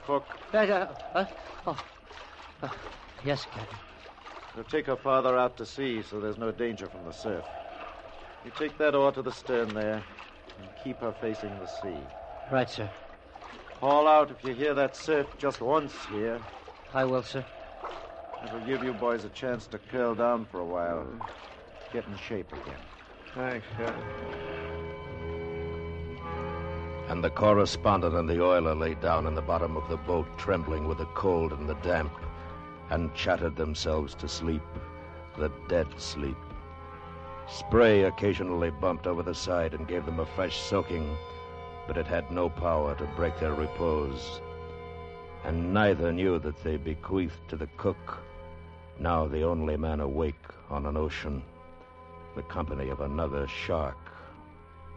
cook. Yes, Captain. We'll take her father out to sea so there's no danger from the surf. You take that oar to the stern there and keep her facing the sea. Right, sir. Haul out if you hear that surf just once here. I will, sir. It'll give you boys a chance to curl down for a while. Get in shape again. Thanks, Captain. And the correspondent and the oiler lay down in the bottom of the boat, trembling with the cold and the damp, and chattered themselves to sleep, the dead sleep. Spray occasionally bumped over the side and gave them a fresh soaking, but it had no power to break their repose. And neither knew that they bequeathed to the cook, now the only man awake on an ocean, the company of another shark.